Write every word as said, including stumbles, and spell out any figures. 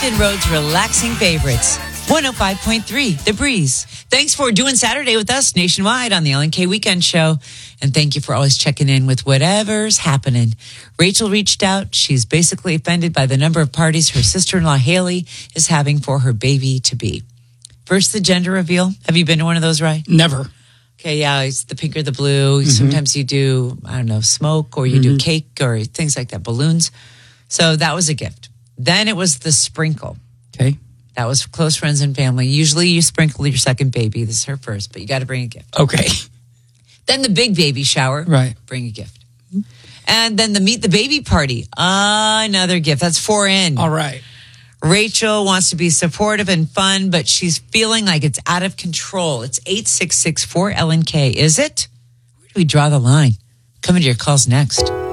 Hampton Road's relaxing favorites. one oh five point three, The Breeze. Thanks for doing Saturday with us nationwide on the Ellen K Weekend Show. And thank you for always checking in with whatever's happening. Rachel reached out. She's basically offended by the number of parties her sister-in-law Haley is having for her baby-to-be. First, the gender reveal. Have you been to one of those, Rye? Never. Okay, yeah, it's the pink or the blue. Mm-hmm. Sometimes you do, I don't know, smoke, or you mm-hmm. do cake or things like that, balloons. So that was a gift. Then it was the sprinkle. Okay. That was for close friends and family. Usually you sprinkle your second baby. This is her first, but you got to bring a gift. Okay. Then the big baby shower. Right. Bring a gift. And then the meet the baby party. Another gift. That's four in. All right. Rachel wants to be supportive and fun, but she's feeling like it's out of control. It's eight six six four L N K. Is it? Where do we draw the line? Coming to your calls next.